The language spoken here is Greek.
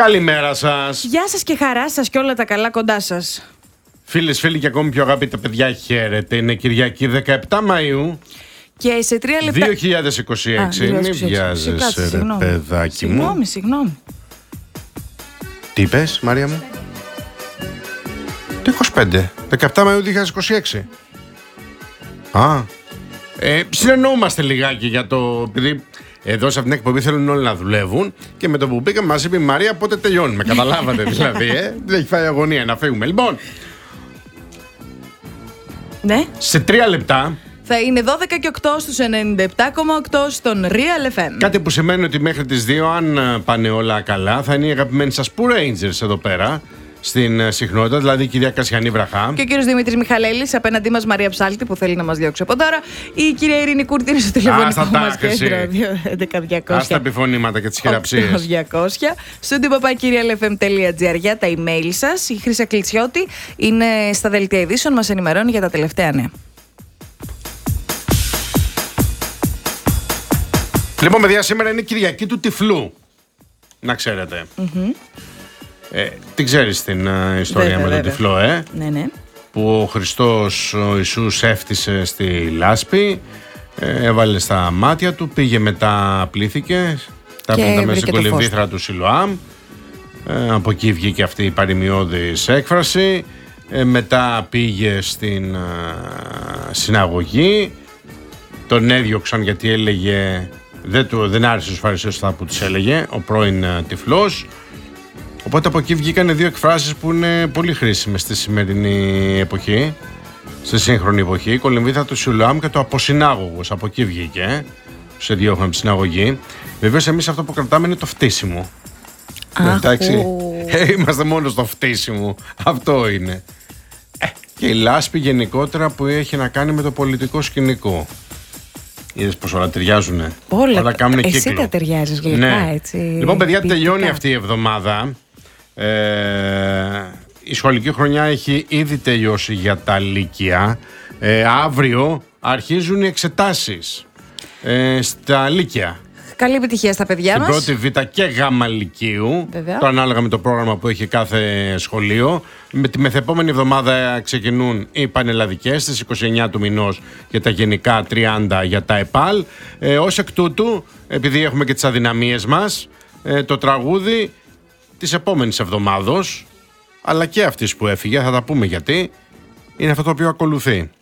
Καλημέρα σας. Γεια σας και χαρά σας και όλα τα καλά κοντά σας. Φίλες, φίλοι και ακόμη πιο αγαπητά παιδιά, χαίρετε. Είναι Κυριακή 17 Μαΐου. Και σε 3 λεπτά. 2026. Μην βιάζεσαι, παιδάκι μου. Συγγνώμη. Τι είπες, Μαρία μου? Το 25. 17 Μαΐου 2026. Συνεννοούμαστε λιγάκι για το. Επειδή εδώ σε αυτήν την εκπομπή θέλουν όλοι να δουλεύουν και με το που μπήκαμε μας είπε η Μαρία πότε τελειώνουμε. Καταλάβατε δηλαδή, δεν έχει φάει αγωνία να φύγουμε. Λοιπόν, Ναι. σε 3 λεπτά. Θα είναι 12 και 8 στους 97,8 στον Real FM. Κάτι που σημαίνει ότι μέχρι τις 2, αν πάνε όλα καλά, θα είναι οι αγαπημένοι σας Pooh Rangers εδώ πέρα στην συχνότητα, δηλαδή η κυρία Κασιανή Βραχά. Και ο κύριος Δημήτρης Μιχαλέλης, απέναντί μας Μαρία Ψάλτη που θέλει να μας διώξει από τώρα. Η κυρία Ειρήνη Κούρτη είναι στο τηλεφωνικό μας κέντρο 211-200. Ας τα επιφωνήματα και τις χειραψίες. 200. studio@realfm.gr για τα email σας. Η Χρύσα Κλιτσιώτη είναι στα δελτία ειδήσεων, μας ενημερώνει για τα τελευταία νέα. Λοιπόν, παιδιά, σήμερα είναι Κυριακή του Τυφλού. Να ξέρετε. Τι ξέρεις την ιστορία με τον Τυφλό, Ναι. που ο Χριστός, ο Ιησούς έφτισε στη λάσπη, έβαλε στα μάτια του, πήγε μετά, πλήθηκε, τα μέσα στην κολυμβήθρα του Σιλοάμ. Από εκεί βγήκε αυτή η παροιμιώδης έκφραση. Μετά πήγε στην συναγωγή, τον έδιωξαν γιατί έλεγε, δεν άρεσε στους Φαρισαίους αυτά που τους έλεγε ο πρώην Τυφλός. Οπότε από εκεί βγήκαν 2 εκφράσεις που είναι πολύ χρήσιμες στη σημερινή εποχή, στη σύγχρονη εποχή. Η κολυμβήθρα του Σιλοάμ και το αποσυνάγωγος. Από εκεί βγήκε. Σε διώχνουν από τη συναγωγή. Βεβαίως εμείς αυτό που κρατάμε είναι το φτύσιμο. Εντάξει. Είμαστε μόνο στο φτύσιμο. Αυτό είναι. Και η λάσπη γενικότερα που έχει να κάνει με το πολιτικό σκηνικό. Είδες πως όλα ταιριάζουνε. Όλα κάνουν κύκλο. Εσύ τα ταιριάζεις γλυκά, έτσι. Λοιπόν, παιδιά, τελειώνει αυτή η εβδομάδα. Η σχολική χρονιά έχει ήδη τελειώσει για τα λύκεια. Αύριο αρχίζουν οι εξετάσεις στα λύκεια. Καλή επιτυχία στα παιδιά μας. Στην πρώτη Β και Γ λυκείου. Βέβαια. Το ανάλογα με το πρόγραμμα που έχει κάθε σχολείο. Με τη μεθεπόμενη εβδομάδα ξεκινούν οι πανελλαδικές στις 29 του μηνός για τα γενικά, 30 για τα ΕΠΑΛ. Ως εκ τούτου, επειδή έχουμε και τις αδυναμίες μας, το τραγούδι της επόμενης εβδομάδος, αλλά και αυτής που έφυγε, θα τα πούμε γιατί, είναι αυτό το οποίο ακολουθεί.